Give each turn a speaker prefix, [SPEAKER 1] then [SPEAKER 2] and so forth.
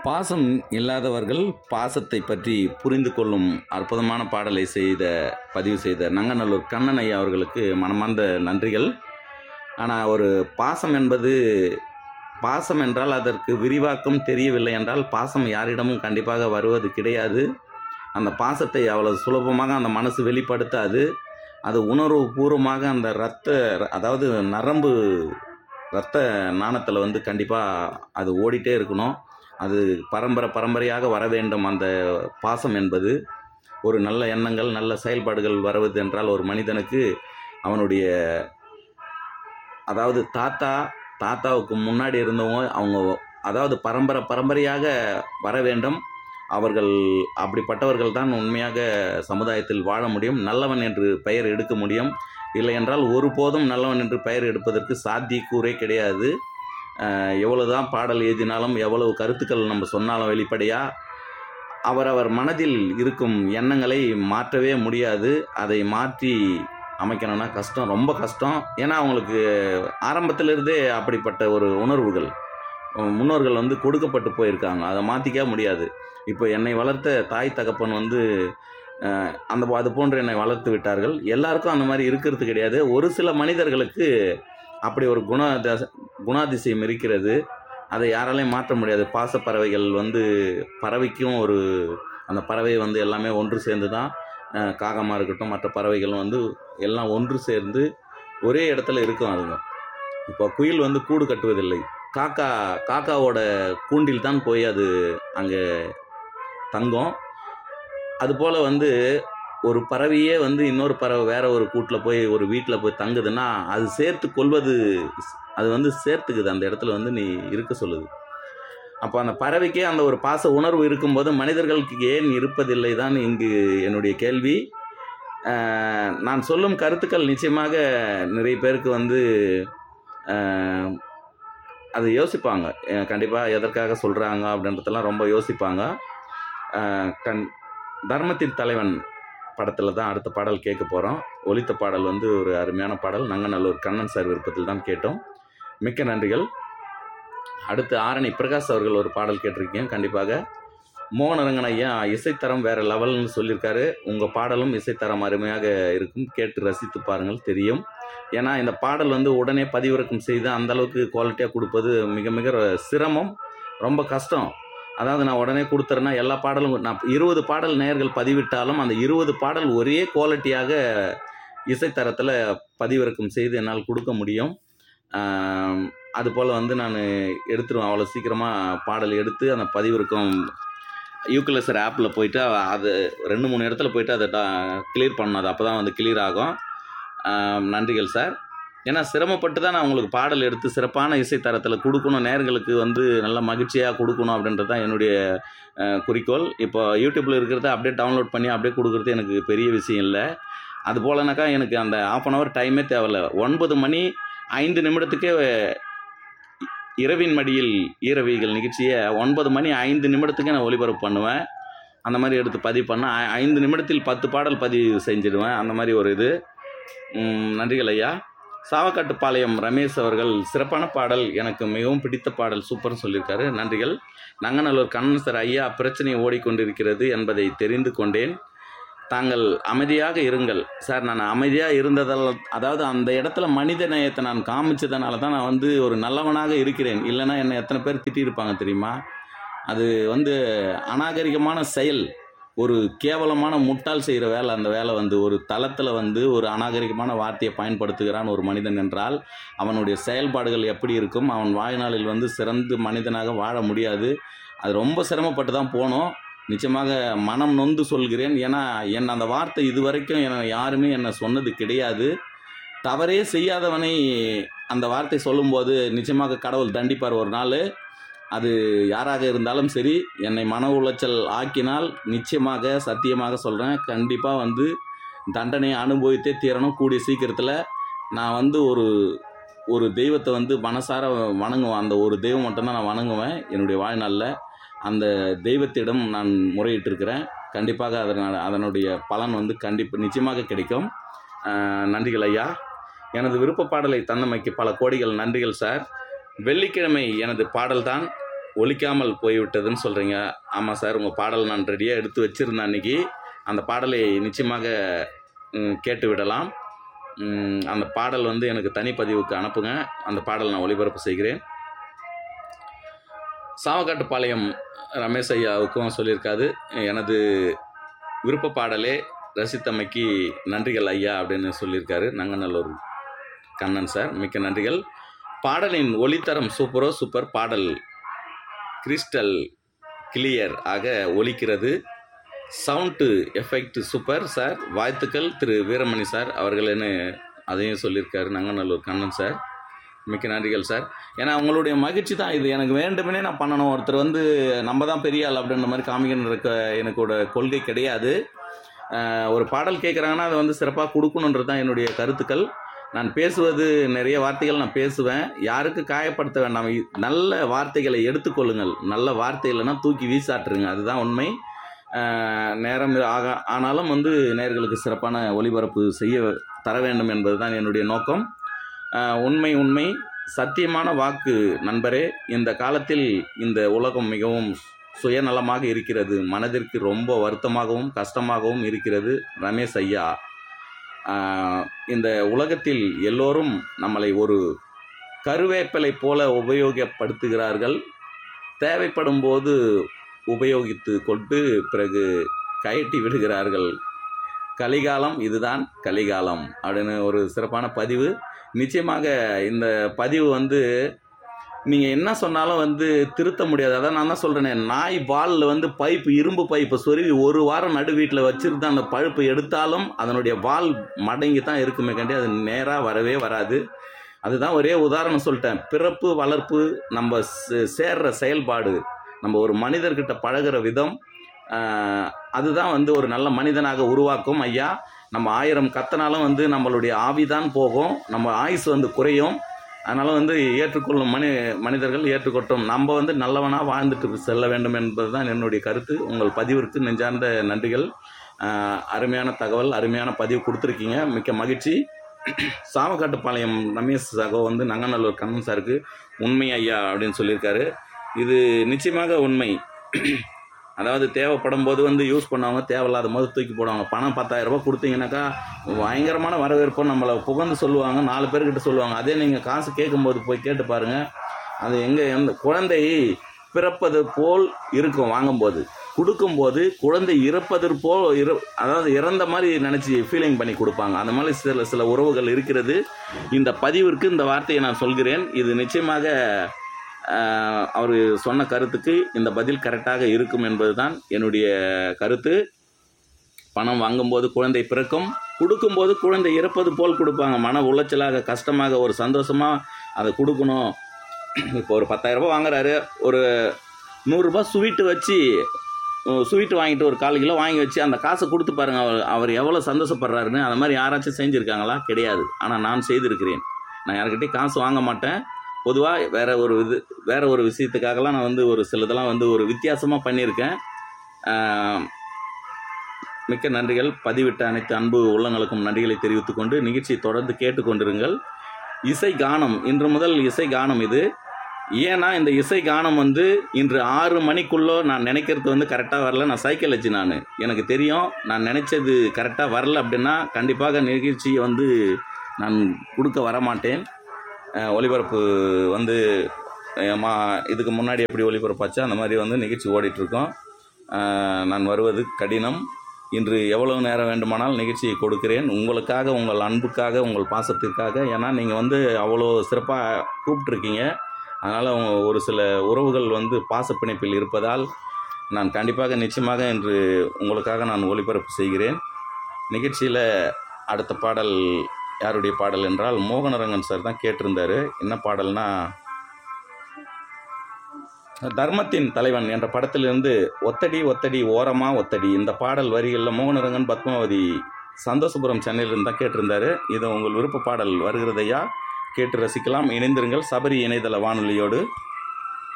[SPEAKER 1] பாசம் இல்லாதவர்கள் பாசத்தை பற்றி புரிந்து கொள்ளும் அற்புதமான பாடலை பதிவு செய்த நங்கநல்லூர் கண்ணன் ஐயா அவர்களுக்கு மனமார்ந்த நன்றிகள். ஆனால் ஒரு பாசம் என்றால் அதற்கு விரிவாக்கம் தெரியவில்லை என்றால் பாசம் யாரிடமும் கண்டிப்பாக வருவது கிடையாது. அந்த பாசத்தை அவ்வளவு சுலபமாக அந்த மனசு வெளிப்படுத்தாது. அது உணர்வு பூர்வமாக அந்த அதாவது நரம்பு இரத்த நாணத்தில் கண்டிப்பாக அது ஓடிட்டே இருக்கணும். அது பரம்பரையாக வர வேண்டும். அந்த பாசம் என்பது ஒரு நல்ல எண்ணங்கள் நல்ல செயல்பாடுகள் வருவது என்றால் ஒரு மனிதனுக்கு அவனுடைய அதாவது தாத்தாவுக்கு முன்னாடி இருந்தவங்க அவங்க அதாவது பரம்பரையாக வர வேண்டும். அவர்கள் அப்படிப்பட்டவர்கள் தான் உண்மையாக சமுதாயத்தில் வாழ முடியும், நல்லவன் என்று பெயர் எடுக்க முடியும். இல்லை என்றால் ஒருபோதும் நல்லவன் என்று பெயர் எடுப்பதற்கு சாத்தியக்கூறே கிடையாது. எவ்வளவுதான் பாடல் எழுதினாலும் எவ்வளவு கருத்துக்கள் நம்ம சொன்னாலும் வெளிப்படையாக அவரவர் மனதில் இருக்கும் எண்ணங்களை மாற்றவே முடியாது. அதை மாற்றி அமைக்கணும்னா கஷ்டம், ரொம்ப கஷ்டம். ஏன்னா அவங்களுக்கு ஆரம்பத்திலிருந்தே அப்படிப்பட்ட ஒரு உணர்வுகள் முன்னோர்கள் கொடுக்கப்பட்டு போயிருக்காங்க. அதை மாற்றிக்க முடியாது. இப்போ என்னை வளர்த்த தாய் தகப்பன் அது போன்று என்னை வளர்த்து விட்டார்கள். எல்லாருக்கும் அந்த மாதிரி இருக்கிறது கிடையாது. ஒரு சில மனிதர்களுக்கு அப்படி ஒரு குணாதிசயம் இருக்கிறது. அதை யாராலையும் மாற்ற முடியாது. பாசப்பறவைகள் பறவைக்கும் அந்த பறவை எல்லாமே ஒன்று சேர்ந்து தான், காகமாக இருக்கட்டும் மற்ற பறவைகளும் எல்லாம் ஒன்று சேர்ந்து ஒரே இடத்துல இருக்கும். அதுங்க இப்போ குயில் கூடு கட்டுவதில்லை. காக்காவோட கூண்டில் தான் போய் அது அங்கே தங்கும். அதுபோல் ஒரு பறவையே இன்னொரு பறவை வேற ஒரு கூட்டில் போய் ஒரு வீட்டில் போய் தங்குதுன்னா அது சேர்த்து கொள்வது, அது சேர்த்துக்குது, அந்த இடத்துல நீ இருக்க சொல்லுது. அப்போ அந்த பறவைக்கே அந்த ஒரு பாச உணர்வு இருக்கும்போது மனிதர்களுக்கு ஏன் இருப்பதில்லை தான் இங்கு என்னுடைய கேள்வி. நான் சொல்லும் கருத்துக்கள் நிச்சயமாக நிறைய பேருக்கு அது யோசிப்பாங்க. கண்டிப்பாக எதற்காக சொல்கிறாங்க அப்படின்றதெல்லாம் ரொம்ப யோசிப்பாங்க. தர்மத்தின் தலைவன் படத்தில் தான் அடுத்த பாடல் கேட்க போகிறோம். ஒலித்த பாடல் ஒரு அருமையான பாடல். நங்கநல்லூர் கண்ணன் சார் விருப்பத்தில் தான் கேட்டோம். மிக்க நன்றிகள். அடுத்து ஆரணி பிரகாஷ் அவர்கள் ஒரு பாடல் கேட்டிருக்கீங்க. கண்டிப்பாக மோகனரங்கன் ஐயா இசைத்தரம் வேறு லெவல்னு சொல்லியிருக்காரு. உங்கள் பாடலும் இசைத்தரம் அருமையாக இருக்கும், கேட்டு ரசித்து பாருங்கள், தெரியும். ஏன்னா இந்த பாடல் உடனே பதிவிறக்கம் செய்து அந்தளவுக்கு குவாலிட்டியாக கொடுப்பது மிக மிக சிரமம், ரொம்ப கஷ்டம். அதாவது நான் உடனே கொடுத்துறேன்னா எல்லா பாடலும் நான் 20 பாடல் நேயர்கள் பதிவிட்டாலும் அந்த 20 பாடல் ஒரே குவாலிட்டியாக இசைத்தரத்தில் பதிவிறக்கம் செய்து என்னால் கொடுக்க முடியும். அதுபோல் நான் எடுத்துருவேன். அவ்வளோ சீக்கிரமாக பாடல் எடுத்து அந்த பதிவிறக்கம் யூக்குலேசர் ஆப்பில் போயிட்டு அது 2-3 இடத்துல போயிட்டு அதை கிளியர் பண்ணணும். அது அப்போ தான் கிளியர் ஆகும். நன்றிகள் சார். ஏன்னா சிரமப்பட்டு தான் நான் உங்களுக்கு பாடல் எடுத்து சிறப்பான இசைத்தரத்தில் கொடுக்கணும், நேயர்களுக்கு நல்ல மகிழ்ச்சியாக கொடுக்கணும் அப்படின்றது தான் என்னுடைய குறிக்கோள். இப்போ யூடியூப்பில் இருக்கிறத அப்படியே டவுன்லோட் பண்ணி அப்படியே கொடுக்குறது எனக்கு பெரிய விஷயம் இல்லை. அது போலனாக்கா எனக்கு அந்த 1/2 hour டைமே தேவையில்லை. 9 மணி 5 நிமிடத்துக்கே இரவின் மடியில் ஈரவிகள் நிகழ்ச்சியை 9 மணி 5 நிமிடத்துக்கே நான் ஒளிபரப்பு பண்ணுவேன். அந்த மாதிரி எடுத்து பதிவு பண்ண 5 நிமிடத்தில் 10 பாடல் பதிவு செஞ்சிடுவேன். அந்த மாதிரி ஒரு இது. நன்றிகள் ஐயா. சாவக்காட்டுப்பாளையம் ரமேஷ் அவர்கள் சிறப்பான பாடல், எனக்கு மிகவும் பிடித்த பாடல், சூப்பர்னு சொல்லியிருக்காரு. நன்றிகள். நங்கநல்லூர் கண்ணன் சார் ஐயா, பிரச்சனை ஓடிக்கொண்டிருக்கிறது என்பதை தெரிந்து கொண்டேன். தாங்கள் அமைதியாக இருங்கள் சார். நான் அமைதியாக இருந்ததால், அதாவது அந்த இடத்துல மனித நேயத்தை நான் காமிச்சதுனால தான் நான் ஒரு நல்லவனாக இருக்கிறேன். இல்லைன்னா என்னை எத்தனை பேர் திட்டியிருப்பாங்க தெரியுமா? அது அநாகரிகமான செயல், ஒரு கேவலமான முட்டாள் செய்கிற வேலை. அந்த வேலை ஒரு தளத்தில் ஒரு அநாகரிகமான வார்த்தையை பயன்படுத்துகிறான் ஒரு மனிதன் என்றால் அவனுடைய செயல்பாடுகள் எப்படி இருக்கும்? அவன் வாழ்நாளில் சிறந்து மனிதனாக வாழ முடியாது. அது ரொம்ப சிரமப்பட்டு தான் போனோம். நிச்சயமாக மனம் நொந்து சொல்கிறேன். ஏன்னா அந்த வார்த்தை இதுவரைக்கும் யாருமே என்னை சொன்னது கிடையாது. தவறே செய்யாதவனை அந்த வார்த்தை சொல்லும்போது நிச்சயமாக கடவுள் தண்டிப்பார் ஒரு நாள். அது யாராக இருந்தாலும் சரி, என்னை மன உளைச்சல் ஆக்கினால் நிச்சயமாக சத்தியமாக சொல்கிறேன், கண்டிப்பாக தண்டனையை அனுபவித்தே தீரணும். கூடிய சீக்கிரத்தில் நான் ஒரு தெய்வத்தை மனசார வணங்குவேன். அந்த ஒரு தெய்வம் மட்டும்தான் நான் வணங்குவேன் என்னுடைய வாழ்நாளில். அந்த தெய்வத்திடம் நான் முறையிட்டிருக்கிறேன். கண்டிப்பாக அதனுடைய பலன் நிச்சயமாக கிடைக்கும். நன்றிகள் ஐயா. எனது விருப்ப பாடலை தந்தமைக்கு பல கோடிகள் நன்றிகள் சார். வெள்ளிக்கிழமை எனது பாடல்தான் ஒலிக்காமல் போய்விட்டதுன்னு சொல்கிறீங்க. ஆமாம் சார், உங்கள் பாடல் நான் ரெடியாக எடுத்து வச்சுருந்தேன் அன்றைக்கி. அந்த பாடலை நிச்சயமாக கேட்டு விடலாம். அந்த பாடல் வந்து எனக்கு தனிப்பதிவுக்கு அனுப்புங்க. அந்த பாடல் நான் ஒளிபரப்பு செய்கிறேன். சாவக்காட்டுப்பாளையம் ரமேஷ் ஐயாவுக்கும் சொல்லியிருக்காது, எனது விருப்ப பாடலே ரசித்தமைக்கு நன்றிகள் ஐயா அப்படின்னு சொல்லியிருக்காரு நங்கநல்லூர் கண்ணன் சார். மிக்க நன்றிகள். பாடலின் ஒலித்தரம் சூப்பரோ சூப்பர். பாடல் கிறிஸ்டல் கிளியர் ஆக ஒலிக்கிறது. Sound effect super sir. வாழ்த்துக்கள் திரு வீரமணி சார் அவர்களேன்னு அதையும் சொல்லியிருக்காரு நங்கநல்லூர் கண்ணன் சார். மிக்க நன்றிகள் சார். ஏன்னா அவங்களுடைய மகிழ்ச்சி தான் இது. எனக்கு வேண்டுமெனே நான் பண்ணணும். ஒருத்தர் வந்து நம்ம தான் பெரிய ஆள் அப்படின்ற மாதிரி காமிக்கணும் இருக்க எனக்கோட கொள்கை கிடையாது. ஒரு பாடல் கேட்குறாங்கன்னா அதை வந்து சிறப்பாக கொடுக்கணுன்றது தான் என்னுடைய கருத்துக்கள். நான் பேசுவது நிறைய வார்த்தைகள் நான் பேசுவேன். யாருக்கு காயப்படுத்த வேண்டாம். நல்ல வார்த்தைகளை எடுத்துக்கொள்ளுங்கள். நல்ல வார்த்தை இல்லைன்னா தூக்கி வீசாட்டுருங்க. அதுதான் உண்மை. நேரம் ஆனாலும் வந்து நேயர்களுக்கு சிறப்பான ஒளிபரப்பு செய்ய தர வேண்டும் என்பது தான் என்னுடைய நோக்கம். உண்மை சத்தியமான வாக்கு நண்பரே. இந்த காலத்தில் இந்த உலகம் மிகவும் சுயநலமாக இருக்கிறது. மனதிற்கு ரொம்ப வருத்தமாகவும் கஷ்டமாகவும் இருக்கிறது ரமேஷ் ஐயா. இந்த உலகத்தில் எல்லோரும் நம்மளை ஒரு கருவேப்பிலை போல உபயோகப்படுத்துகிறார்கள். தேவைப்படும் போது உபயோகித்து கொண்டு பிறகு கயட்டி விடுகிறார்கள். கலிகாலம் இதுதான் கலிகாலம் அப்படின்னு ஒரு சிறப்பான பதிவு. நிச்சயமாக இந்த பதிவு வந்து நீங்கள் என்ன சொன்னாலும் வந்து திருத்த முடியாது. அதான் நான் தான் சொல்கிறேனே, நாய் வாலில் வந்து இரும்பு பைப்பை சொருவி ஒரு வாரம் நடு வீட்டில் வச்சுருந்து அந்த பழுப்பை எடுத்தாலும் அதனுடைய வால் மடங்கி தான் இருக்குமே கண்டி அது நேராக வரவே வராது. அதுதான் ஒரே உதாரணம் சொல்லிட்டேன். பிறப்பு வளர்ப்பு, நம்ம சேர்ற செயல்பாடு, நம்ம ஒரு மனிதர்கிட்ட பழகிற விதம், அதுதான் வந்து ஒரு நல்ல மனிதனாக உருவாக்கும் ஐயா. நம்ம 1000 கத்தனாலும் வந்து நம்மளுடைய ஆவிதான் போகும், நம்ம ஆயுசு வந்து குறையும். அதனால் வந்து ஏற்றுக்கொள்ளும் மனிதர்கள் ஏற்றுக்கொட்டும். நம்ம வந்து நல்லவனாக வாழ்ந்துட்டு செல்ல வேண்டும் என்பது தான் என்னுடைய கருத்து. உங்கள் பதிவிற்கு நெஞ்சார்ந்த நன்றிகள். அருமையான தகவல், அருமையான பதிவு கொடுத்துருக்கீங்க. மிக்க மகிழ்ச்சி. சாவக்காட்டுப்பாளையம் ரமேஷ் சகோ வந்து நங்கநல்லூர் கண்ணன் சாருக்கு உண்மை ஐயா அப்படின்னு சொல்லியிருக்காரு. இது நிச்சயமாக உண்மை. அதாவது தேவைப்படும் போது வந்து யூஸ் பண்ணுவாங்க, தேவையில்லாத போது தூக்கி போடுவாங்க. பணம் 10,000 ரூபா கொடுத்தீங்கன்னாக்கா பயங்கரமான வரவேற்பு, நம்மளை புகழ்ந்து சொல்லுவாங்க, 4 பேர்கிட்ட சொல்லுவாங்க. அதே நீங்கள் காசு கேட்கும்போது போய் கேட்டு பாருங்கள், அது எந்த குழந்தை பிறப்பது போல் இருக்கும். வாங்கும்போது கொடுக்கும்போது குழந்தை இறப்பது போல் அதாவது இறந்த மாதிரி நினச்சி ஃபீலிங் பண்ணி கொடுப்பாங்க. அந்த மாதிரி சில உறவுகள் இருக்கிறது. இந்த பதிவிற்கு இந்த வார்த்தையை நான் சொல்கிறேன். இது நிச்சயமாக அவர் சொன்ன கருத்துக்கு இந்த பதில் கரெக்டாக இருக்கும் என்பது தான் என்னுடைய கருத்து. பணம் வாங்கும்போது குழந்தை பிறக்கும், கொடுக்கும்போது குழந்தை இறப்பது போல் கொடுப்பாங்க. மன உளைச்சலாக, கஷ்டமாக, ஒரு சந்தோஷமாக அதை கொடுக்கணும். இப்போ ஒரு 10,000 ரூபா வாங்குறாரு, ஒரு 100 ரூபா ஸ்வீட்டு வாங்கிட்டு ஒரு 1/4 கிலோ வாங்கி வச்சு அந்த காசை கொடுத்து பாருங்கள், அவர் எவ்வளோ சந்தோஷப்படுறாருன்னு. அந்த மாதிரி யாராச்சும் செஞ்சுருக்காங்களா? கிடையாது. ஆனால் நான் செய்திருக்கிறேன். நான் யார்கிட்டையும் காசு வாங்க மாட்டேன். பொதுவாக வேறு ஒரு விஷயத்துக்காகலாம் நான் வந்து ஒரு சிலதெல்லாம் வந்து ஒரு வித்தியாசமாக பண்ணியிருக்கேன். மிக்க நன்றிகள். பதிவிட்ட அனைத்து அன்பு உள்ளங்களுக்கும் நன்றிகளை தெரிவித்துக்கொண்டு நிகழ்ச்சியை தொடர்ந்து கேட்டுக்கொண்டிருங்கள். இசை கானம், இன்று முதல் இசை கானம் இது. ஏன்னா இந்த இசை கானம் வந்து இன்று 6 மணிக்குள்ளே நான் நினைக்கிறது வந்து கரெக்டாக வரல. நான் சைக்கிள் வச்சு எனக்கு தெரியும், நான் நினச்சது கரெக்டாக வரல அப்படின்னா கண்டிப்பாக நிகழ்ச்சியை வந்து நான் கொடுக்க வரமாட்டேன். ஒளிபரப்பு வந்து இதுக்கு முன்னாடி எப்படி ஒளிபரப்பாச்சோ அந்த மாதிரி வந்து நிகழ்ச்சி ஓடிட்டுருக்கோம். நான் வருவது கடினம். இன்று எவ்வளவு நேரம் வேண்டுமானால் நிகழ்ச்சியை கொடுக்கிறேன் உங்களுக்காக, உங்கள் அன்புக்காக, உங்கள் பாசத்திற்காக. ஏன்னா நீங்கள் வந்து அவ்வளோ சிறப்பாக கூப்பிட்ருக்கீங்க. அதனால் ஒரு சில உறவுகள் வந்து பாசப்பிணைப்பில் இருப்பதால் நான் கண்டிப்பாக நிச்சயமாக இன்று உங்களுக்காக நான் ஒளிபரப்பு செய்கிறேன். நிகழ்ச்சியில் அடுத்த பாடல் யாருடைய பாடல் என்றால் மோகனரங்கன் சார் தான் கேட்டிருந்தார். என்ன பாடல்னா, தர்மத்தின் தலைவன் என்ற படத்திலிருந்து ஒத்தடி ஒத்தடி ஓரமா ஒத்தடி. இந்த பாடல் வரிகளில் மோகனரங்கன் பத்மாவதி சந்தோஷபுரம் சென்னையிலிருந்து தான் கேட்டிருந்தார். இது உங்கள் விருப்ப பாடல் வருகிறதையா கேட்டு ரசிக்கலாம். இணைந்திருங்கள் சபரி இணையதள வானொலியோடு.